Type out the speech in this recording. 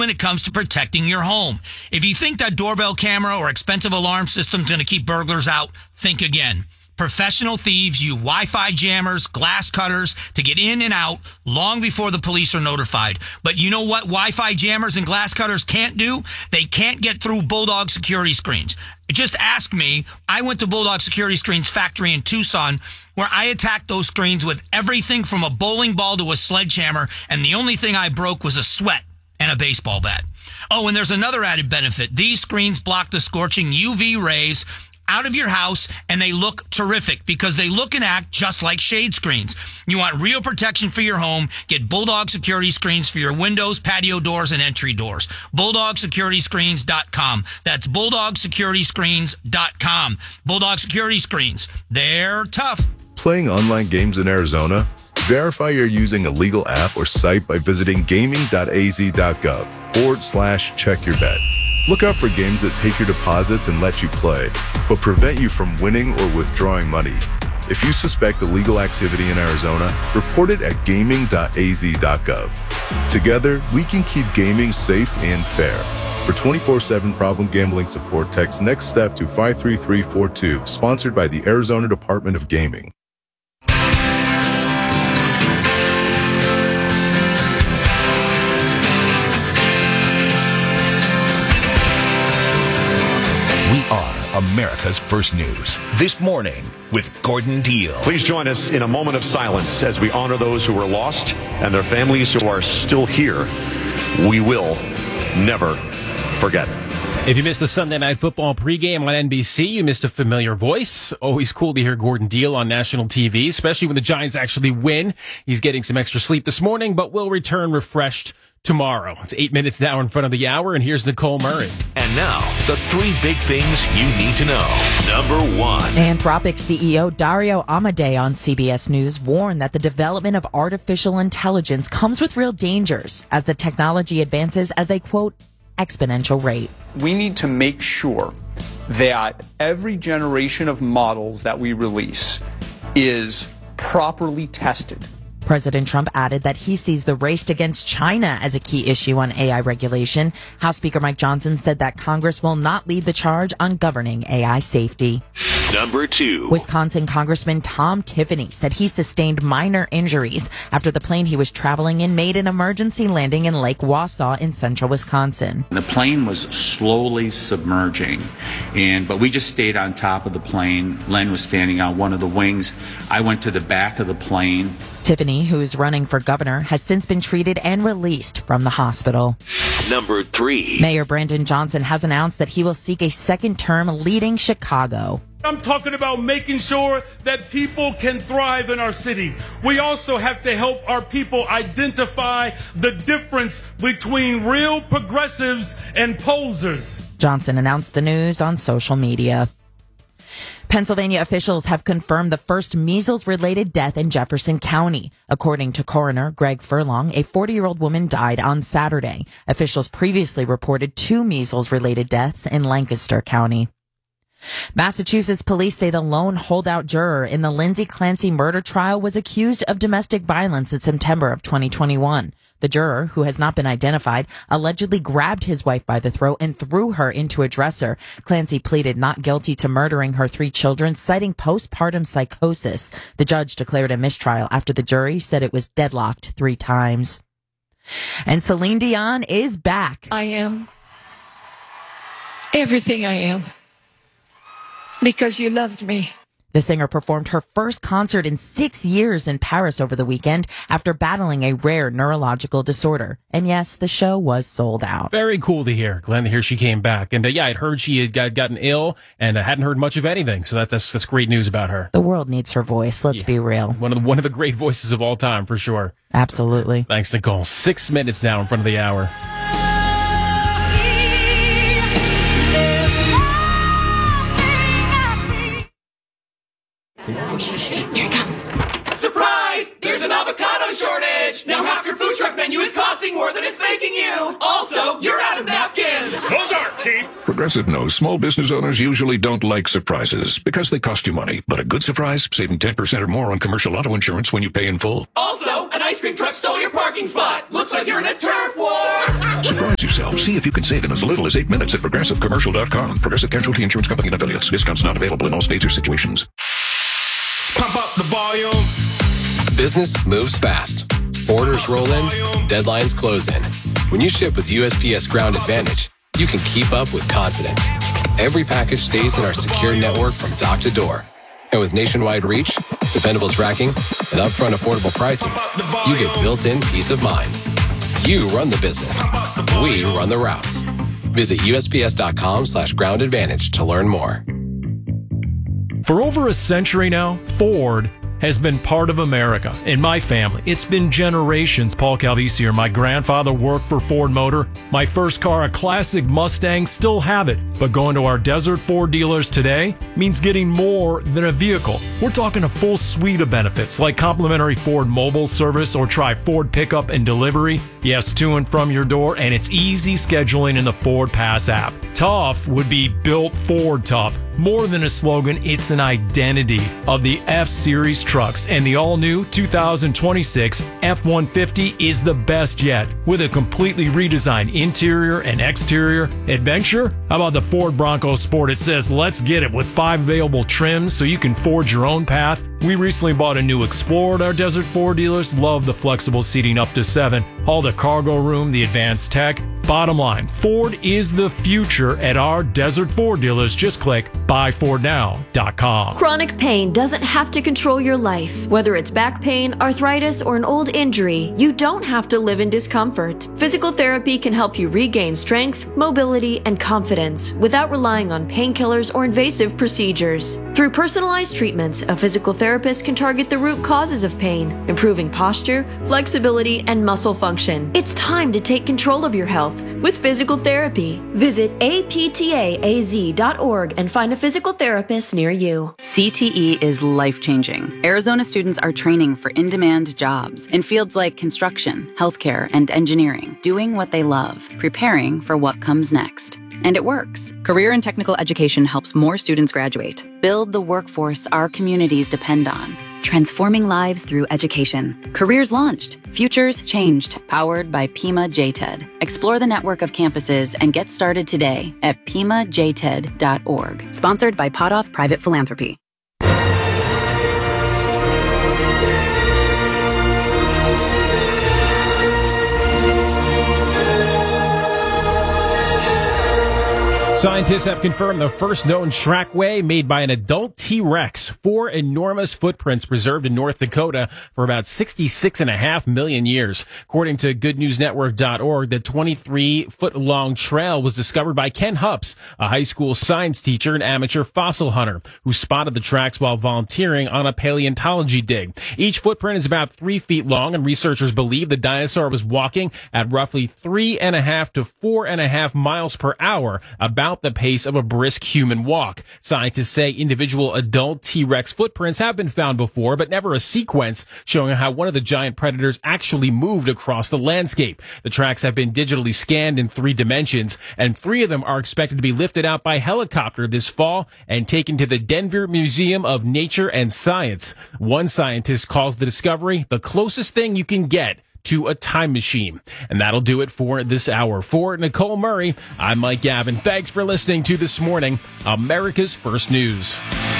when it comes to protecting your home. If you think that doorbell camera or expensive alarm system is going to keep burglars out, think again. Professional thieves use Wi-Fi jammers, glass cutters to get in and out long before the police are notified. But you know what Wi-Fi jammers and glass cutters can't do? They can't get through Bulldog security screens. Just ask me. I went to Bulldog Security Screens factory in Tucson, where I attacked those screens with everything from a bowling ball to a sledgehammer, and the only thing I broke was a sweat and a baseball bat. Oh, and there's another added benefit. These screens block the scorching UV rays out of your house, and they look terrific because they look and act just like shade screens. You want real protection for your home? Get Bulldog Security Screens for your windows, patio doors, and entry doors. BulldogSecurityScreens.com. That's BulldogSecurityScreens.com. Bulldog Security Screens. They're tough. Playing online games in Arizona? Verify you're using a legal app or site by visiting gaming.az.gov/check-your-bet. Look out for games that take your deposits and let you play, but prevent you from winning or withdrawing money. If you suspect illegal activity in Arizona, report it at gaming.az.gov. Together, we can keep gaming safe and fair. For 24/7 problem gambling support, text NEXT STEP to 53342, sponsored by the Arizona Department of Gaming. We are America's First News. This morning with Gordon Deal. Please join us in a moment of silence as we honor those who were lost and their families who are still here. We will never forget. If you missed the Sunday Night Football pregame on NBC, you missed a familiar voice. Always cool to hear Gordon Deal on national TV, especially when the Giants actually win. He's getting some extra sleep this morning, but will return refreshed tomorrow. It's 8 minutes now in front of the hour, and here's Nicole Murray. And now, the three big things you need to know. Number one. Anthropic CEO Dario Amodei on CBS News warned that the development of artificial intelligence comes with real dangers as the technology advances as a, quote, exponential rate. We need to make sure that every generation of models that we release is properly tested. President Trump added that he sees the race against China as a key issue on AI regulation. House Speaker Mike Johnson said that Congress will not lead the charge on governing AI safety. Number two. Wisconsin Congressman Tom Tiffany said he sustained minor injuries after the plane he was traveling in made an emergency landing in Lake Wausau in central Wisconsin. The plane was slowly submerging, but we just stayed on top of the plane. Len was standing on one of the wings. I went to the back of the plane. Tiffany, who's running for governor, has since been treated and released from the hospital. Number three. Mayor Brandon Johnson has announced that he will seek a second term leading Chicago. I'm talking about making sure that people can thrive in our city. We also have to help our people identify the difference between real progressives and posers. Johnson announced the news on social media. Pennsylvania officials have confirmed the first measles-related death in Jefferson County. According to coroner Greg Furlong, a 40-year-old woman died on Saturday. Officials previously reported 2 measles-related deaths in Lancaster County. Massachusetts police say the lone holdout juror in the Lindsay Clancy murder trial was accused of domestic violence in September of 2021. The juror, who has not been identified, allegedly grabbed his wife by the throat and threw her into a dresser. Clancy pleaded not guilty to murdering her 3 children, citing postpartum psychosis. The judge declared a mistrial after the jury said it was deadlocked 3 times. And Celine Dion is back. I am everything I am. Because you loved me. The singer performed her first concert in 6 years in Paris over the weekend after battling a rare neurological disorder. And yes, the show was sold out. Very cool to hear. Glad to hear she came back. And I'd heard she had gotten ill and hadn't heard much of anything. So that's great news about her. The world needs her voice. Let's be real. One of the great voices of all time, for sure. Absolutely. Thanks, Nicole. 6 minutes now in front of the hour. Here it comes. Surprise! There's an avocado shortage! Now half your food truck menu is costing more than it's making you! Also, you're out of napkins! Those aren't cheap! Progressive knows small business owners usually don't like surprises because they cost you money. But a good surprise, saving 10% or more on commercial auto insurance when you pay in full. Also, an ice cream truck stole your parking spot. Looks like you're in a turf war. Surprise yourself. See if you can save in as little as 8 minutes at ProgressiveCommercial.com. Progressive Casualty Insurance Company and affiliates. Discounts not available in all states or situations. Pump up the volume. Business moves fast. Orders roll in, deadlines close in. When you ship with USPS Ground Advantage, you can keep up with confidence. Every package stays in our secure network from dock to door. And with nationwide reach, dependable tracking, and upfront affordable pricing, you get built-in peace of mind. You run the business. We run the routes. Visit USPS.com/Ground Advantage to learn more. For over a century now, Ford has been part of America. In my family, it's been generations. Paul Calvisier, my grandfather worked for Ford Motor. My first car, a classic Mustang, still have it. But going to our Desert Ford dealers today means getting more than a vehicle. We're talking a full suite of benefits like complimentary Ford mobile service or try Ford pickup and delivery. Yes, to and from your door, and it's easy scheduling in the Ford Pass app. Tough would be built Ford tough. More than a slogan, it's an identity of the F-Series trucks, and the all-new 2026 F-150 is the best yet. With a completely redesigned interior and exterior adventure, how about the Ford Bronco Sport? It says, let's get it, with 5 available trims so you can forge your own path. We recently bought a new Explorer at our Desert Ford dealers. Love the flexible seating up to 7. All the cargo room, the advanced tech. Bottom line, Ford is the future at our Desert Ford dealers. Just click buyfordnow.com. Chronic pain doesn't have to control your life. Whether it's back pain, arthritis, or an old injury, you don't have to live in discomfort. Physical therapy can help you regain strength, mobility, and confidence without relying on painkillers or invasive procedures. Through personalized treatments, a physical therapist can target the root causes of pain, improving posture, flexibility, and muscle function. It's time to take control of your health with physical therapy. Visit aptaaz.org and find a physical therapist near you. CTE is life-changing. Arizona students are training for in-demand jobs in fields like construction, healthcare, and engineering, doing what they love, preparing for what comes next. And it works. Career and technical education helps more students graduate. Build the workforce our communities depend on. Transforming lives through education. Careers launched. Futures changed. Powered by Pima JTED. Explore the network of campuses and get started today at pimajted.org. Sponsored by Potoff Private Philanthropy. Scientists have confirmed the first known trackway made by an adult T-Rex. 4 enormous footprints preserved in North Dakota for about 66.5 million years. According to GoodNewsNetwork.org, the 23-foot-long trail was discovered by Ken Hupps, a high school science teacher and amateur fossil hunter, who spotted the tracks while volunteering on a paleontology dig. Each footprint is about 3 feet long, and researchers believe the dinosaur was walking at roughly 3.5 to 4.5 miles per hour, about the pace of a brisk human walk. Scientists say individual adult T-Rex footprints have been found before, but never a sequence showing how one of the giant predators actually moved across the landscape. The tracks have been digitally scanned in 3 dimensions, and 3 of them are expected to be lifted out by helicopter this fall and taken to the Denver Museum of Nature and Science. One scientist calls the discovery the closest thing you can get to a time machine. And that'll do it for this hour. For Nicole Murray, I'm Mike Gavin. Thanks for listening to This Morning, America's First News.